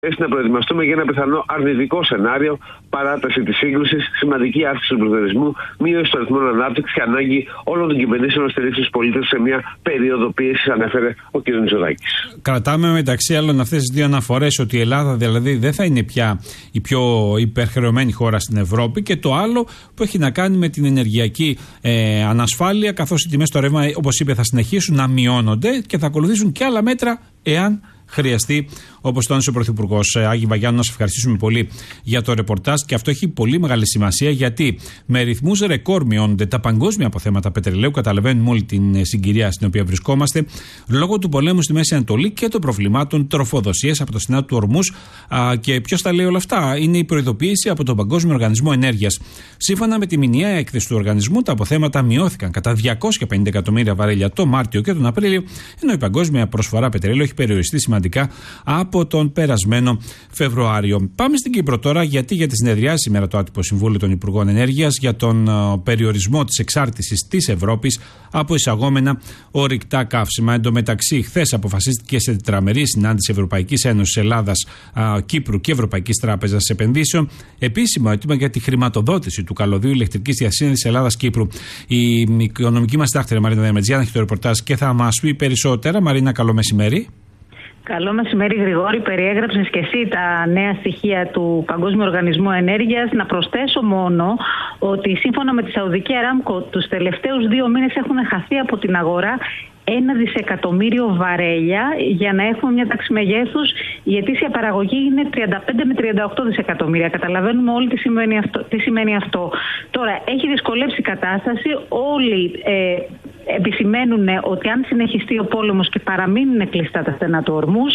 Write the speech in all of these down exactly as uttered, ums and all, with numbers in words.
Έτσι, να προετοιμαστούμε για ένα πιθανό αρνητικό σενάριο, παράταση της σύγκρουσης, σημαντική αύξηση του πληθωρισμού, μείωση των ρυθμών ανάπτυξης και ανάγκη όλων των κυβερνήσεων να στηρίξουν τους πολίτες σε μια περίοδο πίεσης, ανέφερε ο κ. Μητσοτάκης. Κρατάμε μεταξύ άλλων αυτές τις δύο αναφορές ότι η Ελλάδα δηλαδή δεν θα είναι πια η πιο υπερχρεωμένη χώρα στην Ευρώπη, και το άλλο που έχει να κάνει με την ενεργειακή ε, ανασφάλεια, καθώς οι τιμές στο ρεύμα, όπως είπε, θα συνεχίσουν να μειώνονται και θα ακολουθήσουν και άλλα μέτρα εάν χρειαστεί, όπως τόνισε ο Πρωθυπουργός. Άγη Βαγιάννου, να σας ευχαριστήσουμε πολύ για το ρεπορτάζ, και αυτό έχει πολύ μεγάλη σημασία, γιατί με ρυθμούς ρεκόρ μειώνονται τα παγκόσμια αποθέματα πετρελαίου. Καταλαβαίνουμε όλη την συγκυρία στην οποία βρισκόμαστε, λόγω του πολέμου στη Μέση Ανατολή και των προβλημάτων τροφοδοσίας από το στενά του Ορμούς. Και ποιος τα λέει όλα αυτά? Είναι η προειδοποίηση από τον Παγκόσμιο Οργανισμό Ενέργειας. Σύμφωνα με τη μηνιαία έκθεση του οργανισμού, τα αποθέματα μειώθηκαν κατά διακόσια πενήντα εκατομμύρια βαρέλια το Μάρτιο και τον Απρίλιο, ενώ η παγκόσμια προσφορά πετρελαίου έχει περιοριστεί σημαντικά από τον περασμένο Φεβρουάριο. Πάμε στην Κύπρο τώρα, γιατί για τη συνεδριάση σήμερα το άτυπο Συμβούλιο των Υπουργών Ενέργειας για τον uh, περιορισμό της εξάρτησης της Ευρώπης από εισαγόμενα ορυκτά καύσιμα. Εν τω μεταξύ, χθες αποφασίστηκε σε τετραμερή συνάντηση Ευρωπαϊκής Ένωσης Ελλάδας, uh, Κύπρου και Ευρωπαϊκής Τράπεζας Επενδύσεων επίσημο έτοιμα για τη χρηματοδότηση του καλωδίου ηλεκτρικής διασύνδεσης Ελλάδας-Κύπρου. Η οικονομική μας τάχτερα Μαρίνα Δεμετζιάν έχει το ρεπορτάζ και θα μας πει περισσότερα. Μαρίνα, καλό μεσημέρι. Καλό μεσημέρι, Γρηγόρη. Περιέγραψες και εσύ τα νέα στοιχεία του Παγκόσμιου Οργανισμού Ενέργειας. Να προσθέσω μόνο ότι σύμφωνα με τη Σαουδική Αράμκο, τους τελευταίους δύο μήνες έχουν χαθεί από την αγορά ένα δισεκατομμύριο βαρέλια. Για να έχουμε μια τάξη μεγέθους, η ετήσια παραγωγή είναι τριάντα πέντε με τριάντα οκτώ δισεκατομμύρια. Καταλαβαίνουμε όλοι τι σημαίνει αυτό. Τι σημαίνει αυτό. Τώρα, έχει δυσκολεύσει η κατάσταση. Όλοι ε, επισημαίνουν ότι αν συνεχιστεί ο πόλεμος και παραμείνουν κλειστά τα στενά του Ορμούς,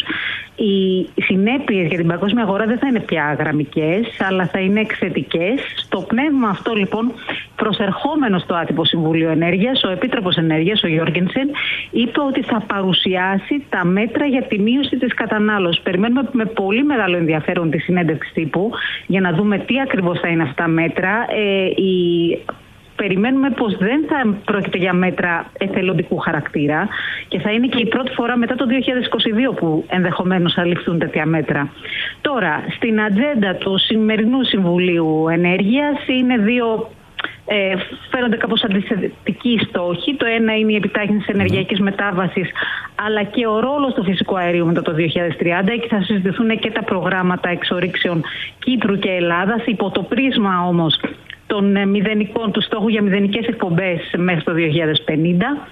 οι συνέπειες για την παγκόσμια αγορά δεν θα είναι πια γραμμικές, αλλά θα είναι εκθετικές. Στο πνεύμα αυτό, λοιπόν, προσερχόμενο στο άτυπο Συμβούλιο Ενέργειας, ο Επίτροπος Ενέργειας, ο Γιώργενσεν, είπε ότι θα παρουσιάσει τα μέτρα για τη μείωση της κατανάλωσης. Περιμένουμε με πολύ μεγάλο ενδιαφέρον τη συνέντευξη τύπου για να δούμε τι ακριβώς θα είναι αυτά τα μέτρα. Ε, η... Περιμένουμε πως δεν θα πρόκειται για μέτρα εθελοντικού χαρακτήρα και θα είναι και η πρώτη φορά μετά το δύο χιλιάδες είκοσι δύο που ενδεχομένως θα ληφθούν τέτοια μέτρα. Τώρα, στην ατζέντα του σημερινού Συμβουλίου Ενέργειας είναι δύο, ε, φαίνονται κάπως αντιθετικοί στόχοι. Το ένα είναι η επιτάχυνση της ενεργειακής μετάβασης, αλλά και ο ρόλος του φυσικού αερίου μετά το δύο χιλιάδες τριάντα. Εκεί θα συζητηθούν και τα προγράμματα εξορίξεων Κύπρου και Ελλάδας, υπό το πρίσμα όμως των μηδενικών, του στόχου για μηδενικές εκπομπές μέχρι το δύο χιλιάδες πενήντα.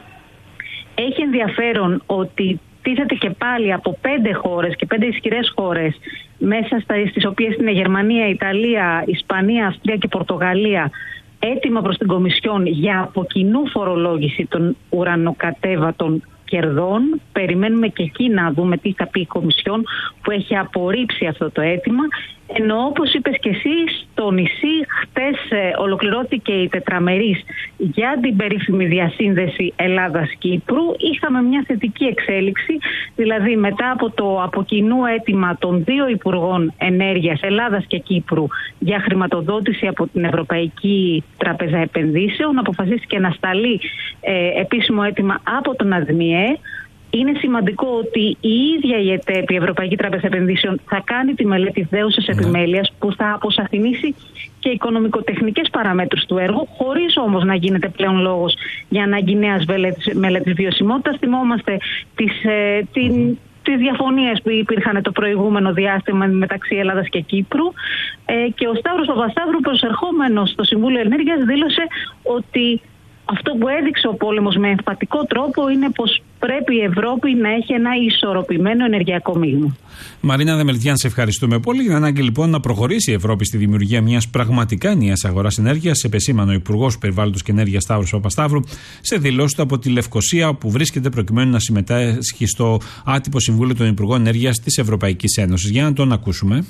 Έχει ενδιαφέρον ότι τίθεται και πάλι από πέντε χώρες και πέντε ισχυρές χώρες, μέσα στις οποίες είναι Γερμανία, Ιταλία, Ισπανία, Αυστρία και Πορτογαλία, έτοιμα προς την Κομισιόν για από κοινού φορολόγηση των ουρανοκατέβατων κερδών. Περιμένουμε και εκεί να δούμε τι θα πει η Κομισιόν, που έχει απορρίψει αυτό το αίτημα. Ενώ, όπως είπες και εσύ, στο νησί χτες ε, ολοκληρώθηκε η τετραμερής για την περίφημη διασύνδεση Ελλάδας-Κύπρου. Είχαμε μια θετική εξέλιξη, δηλαδή μετά από το από κοινού αίτημα των δύο Υπουργών Ενέργειας Ελλάδας και Κύπρου για χρηματοδότηση από την Ευρωπαϊκή Τράπεζα Επενδύσεων, αποφασίστηκε να σταλεί ε, επίσημο αίτημα από τον ΑΔΜΙΕ. Είναι σημαντικό ότι η ίδια η ΕΤΕΠ, η Ευρωπαϊκή Τράπεζα Επενδύσεων, θα κάνει τη μελέτη δέουσας επιμέλειας που θα αποσαφηνίσει και οικονομικοτεχνικές παραμέτρους του έργου, χωρίς όμως να γίνεται πλέον λόγος για ανάγκη νέας μελέτης βιωσιμότητας. Θυμόμαστε τις, ε, την, τις διαφωνίες που υπήρχαν το προηγούμενο διάστημα μεταξύ Ελλάδας και Κύπρου. Ε, και ο Σταύρος Παπασταύρου, προσερχόμενος στο Συμβούλιο Ενέργειας, δήλωσε ότι αυτό που έδειξε ο πόλεμος με εμφατικό τρόπο είναι πως πρέπει η Ευρώπη να έχει ένα ισορροπημένο ενεργειακό μείγμα. Μαρίνα Δεμελτιάν, σε ευχαριστούμε πολύ. Για την ανάγκη λοιπόν να προχωρήσει η Ευρώπη στη δημιουργία μιας πραγματικά ενιαίας αγοράς ενέργειας, επεσήμανε ο Υπουργός Περιβάλλοντος και Ενέργειας Σταύρος Παπασταύρου σε δηλώσεις του από τη Λευκοσία, που βρίσκεται προκειμένου να συμμετάσχει στο άτυπο Συμβούλιο των Υπουργών Ενέργειας της Ευρωπαϊκής Ένωσης. Για να τον ακούσουμε.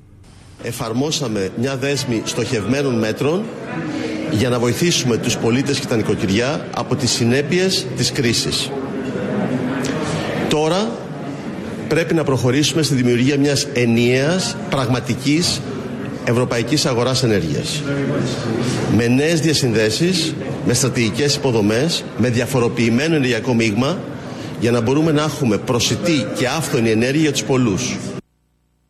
Εφαρμόσαμε μια δέσμη στοχευμένων μέτρων για να βοηθήσουμε τους πολίτες και τα νοικοκυριά από τις συνέπειες της κρίσης. Τώρα πρέπει να προχωρήσουμε στη δημιουργία μιας ενιαίας, πραγματικής ευρωπαϊκής αγοράς ενέργειας. Με νέες διασυνδέσεις, με στρατηγικές υποδομές, με διαφοροποιημένο ενεργειακό μείγμα, για να μπορούμε να έχουμε προσιτή και άφθονη ενέργεια για τους πολλούς.